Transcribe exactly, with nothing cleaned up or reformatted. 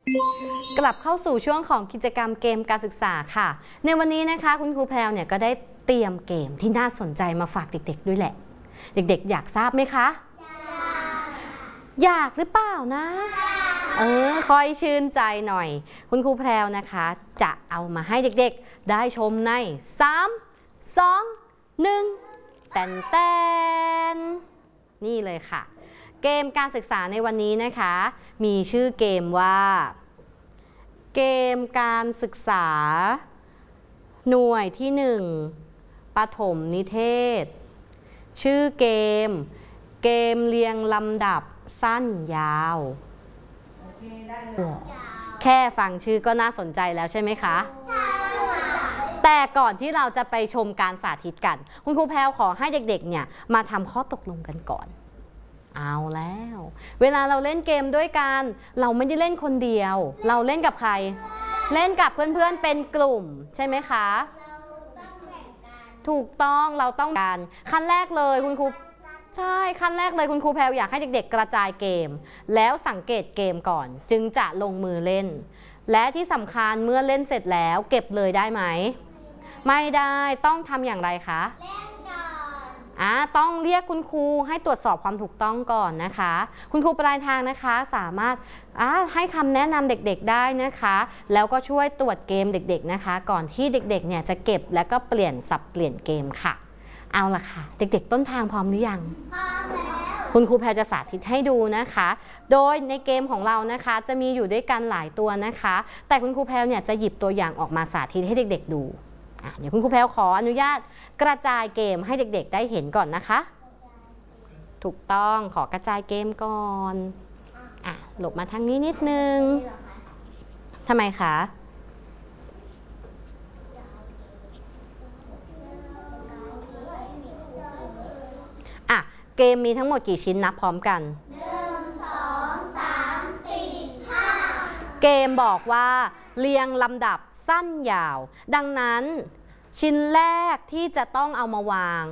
กลับเข้าสู่ช่วงของกิจกรรมเกมการศึกษาค่ะในวันนี้นะคะคุณครูแพรวเนี่ยก็ได้เตรียมเกมที่น่าสนใจมาฝากเด็กๆด้วยแหละเด็กๆอยากทราบไหมคะอยากหรือเปล่านะเออคอยชื่นใจหน่อยคุณครูแพรวนะคะจะเอามาให้เด็กๆได้ชมในสาม สอง หนึ่งแตนแตนนี่เลยค่ะเกมการศึกษาในวันนี้นะคะมีชื่อเกมว่าเกมการศึกษาหน่วยที่หนึ่งประถมนิเทศชื่อเกมเกมเรียงลำดับสั้นยาวแค่ฟังชื่อก็น่าสนใจแล้วใช่ไหมคะใช่แต่ก่อนที่เราจะไปชมการสาธิตกันคุณครูแพรวขอให้เด็กๆเนี่ยมาทำข้อตกลงกันก่อนเอาแล้วเวลาเราเล่นเกมด้วยกันเราไม่ได้เล่นคนเดียวเราเล่นกับใครเล่นกับเพื่อนๆเป็นกลุ่มใช่ไหมคะถูกต้องเราต้องการขั้นแรกเลยคุณครูใช่ขั้นแรกเลยคุณครูแพรวอยากให้เด็กๆกระจายเกมแล้วสังเกตเกมก่อนจึงจะลงมือเล่นและที่สำคัญเมื่อเล่นเสร็จแล้วเก็บเลยได้ไหมไม่ได้ต้องทำอย่างไรคะอ่าต้องเรียกคุณครูให้ตรวจสอบความถูกต้องก่อนนะคะคุณครูปลายทางนะคะสามารถอ่าให้คำแนะนำเด็กๆได้นะคะแล้วก็ช่วยตรวจเกมเด็กๆนะคะก่อนที่เด็กๆเนี่ยจะเก็บแล้วก็เปลี่ยนสับเปลี่ยนเกมค่ะเอาล่ะค่ะเด็กๆต้นทางพร้อมหรือยังพร้อมแล้วคุณครูแพรจะสาธิตให้ดูนะคะโดยในเกมของเรานะคะจะมีอยู่ด้วยกันหลายตัวนะคะแต่คุณครูแพรเนี่ยจะหยิบตัวอย่างออกมาสาธิตให้เด็กๆดูเดี๋ยวคุณครูแพรวขออนุญาตกระจายเกมให้เด็กๆได้เห็นก่อนนะคะถูกต้องขอกระจายเกมก่อนอ่ะหลบมาทางนี้นิดนึงทำไมคะอ่ะเกมมีทั้งหมดกี่ชิ้นนับพร้อมกันหนึ่ง สอง สาม สี่ ห้าเกมบอกว่าเรียงลำดับสั้นยาวดังนั้นชิ้นแรกที่จะต้องเอามาวาง